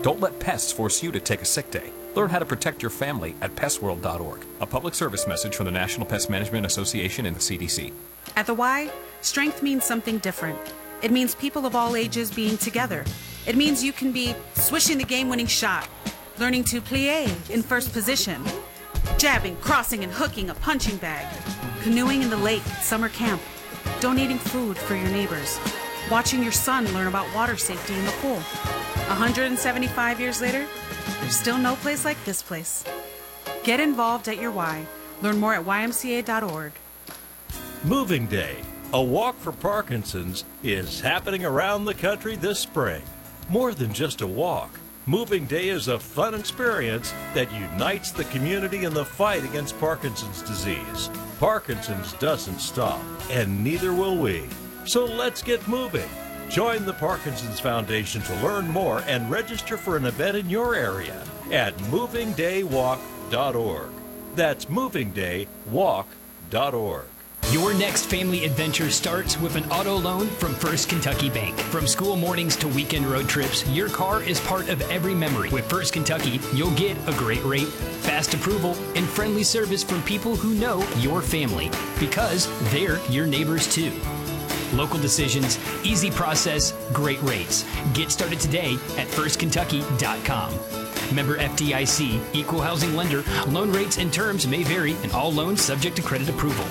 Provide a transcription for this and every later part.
Don't let pests force you to take a sick day. Learn how to protect your family at pestworld.org. A public service message from the National Pest Management Association and the CDC. At the Y, strength means something different. It means people of all ages being together. It means you can be swishing the game-winning shot, learning to plie in first position, jabbing, crossing, and hooking a punching bag, canoeing in the lake at summer camp, donating food for your neighbors, watching your son learn about water safety in the pool. 175 years later, there's still no place like this place. Get involved at your Y. Learn more at ymca.org. Moving Day, a walk for Parkinson's, is happening around the country this spring. More than just a walk, Moving Day is a fun experience that unites the community in the fight against Parkinson's disease. Parkinson's doesn't stop, and neither will we. So let's get moving. Join the Parkinson's Foundation to learn more and register for an event in your area at movingdaywalk.org. That's movingdaywalk.org. Your next family adventure starts with an auto loan from First Kentucky Bank. From school mornings to weekend road trips, your car is part of every memory. With First Kentucky, you'll get a great rate, fast approval, and friendly service from people who know your family, because they're your neighbors too. Local decisions, easy process, great rates. Get started today at firstkentucky.com. Member FDIC, equal housing lender. Loan rates and terms may vary, and all loans subject to credit approval.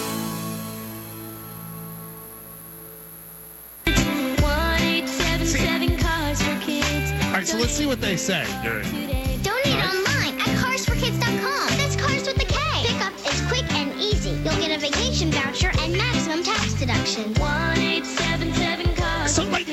All right, so let's see what they say. Donate online at carsforkids.com. That's cars with a K. Pickup is quick and easy. You'll get a vacation voucher and maximum tax deduction. 1-877-CARS. So, like,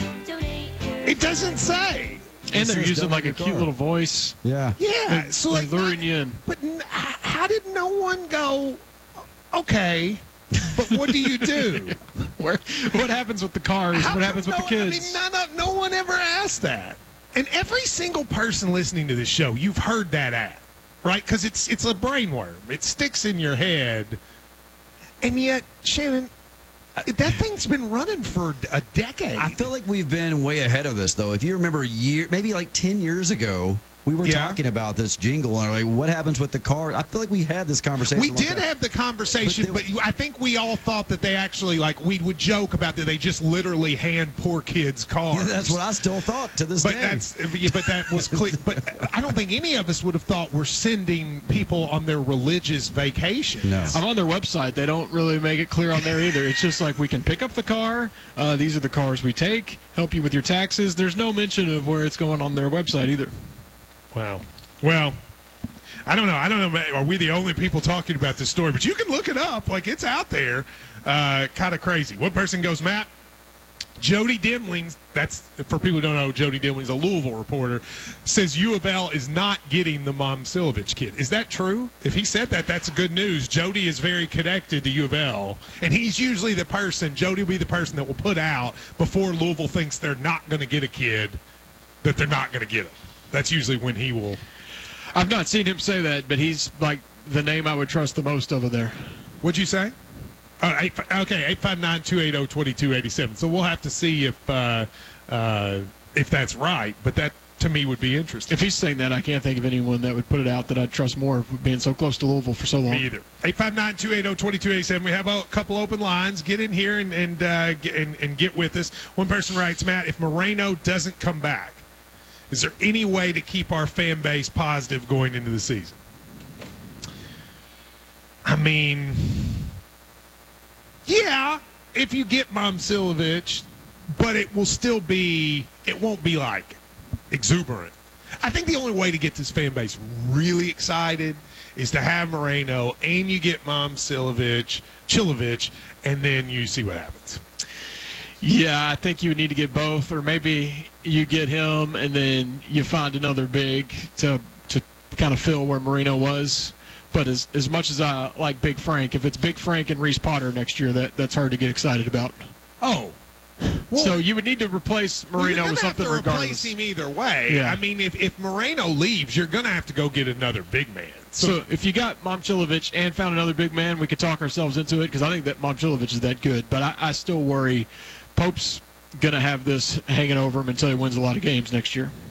it doesn't say. And they're using like a cute little voice. Yeah. Yeah. So like luring you in. But how did no one go, okay, but what do you do? What happens with the cars? What happens with the kids? I mean, no one ever asked that. And every single person listening to this show, you've heard that ad, right? Because it's a brainworm. It sticks in your head. And yet, Shannon, that thing's been running for a decade. I feel like we've been way ahead of this, though. If you remember, maybe like 10 years ago, we were talking about this jingle and like, what happens with the car? I feel like we had this conversation. We did have the conversation, but I think we all thought that they actually, like, we would joke about that they just literally hand poor kids cars. Yeah, that's what I still thought to this day. But that was clear. But I don't think any of us would have thought we're sending people on their religious vacation. No. I'm on their website. They don't really make it clear on there either. It's just like, we can pick up the car. These are the cars we take. Help you with your taxes. There's no mention of where it's going on their website either. Wow. Well, I don't know. Are we the only people talking about this story? But you can look it up. Like, it's out there. Kind of crazy. One person goes, Matt, Jody Demling, that's, for people who don't know, Jody Demling's a Louisville reporter, says U of L is not getting the Momcilovic kid. Is that true? If he said that, that's good news. Jody is very connected to U of L, and he's usually the person, Jody will be the person that will put out before Louisville thinks they're not going to get a kid, that they're not going to get him. That's usually when he will. I've not seen him say that, but he's like the name I would trust the most over there. What'd you say? Okay, 859-280-2287. So we'll have to see if that's right, but that, to me, would be interesting. If he's saying that, I can't think of anyone that would put it out that I'd trust more, being so close to Louisville for so long. Me either. 859-280-2287. We have a couple open lines. Get in here and get with us. One person writes, Matt, if Moreno doesn't come back, is there any way to keep our fan base positive going into the season? I mean, yeah, if you get Momcilovic, but it won't be like exuberant. I think the only way to get this fan base really excited is to have Moreno and you get Momcilovic, and then you see what happens. Yeah, I think you would need to get both, or maybe you get him and then you find another big to kind of fill where Moreno was. But as much as I like Big Frank, if it's Big Frank and Reese Potter next year, that's hard to get excited about. Oh. Well, so you would need to replace Moreno with something regardless. You're going to have to replace him either way. Yeah. I mean, if Moreno leaves, you're going to have to go get another big man. So if you got Momcilovic and found another big man, we could talk ourselves into it, because I think that Momcilovic is that good. But I still worry Pope's going to have this hanging over him until he wins a lot of games next year.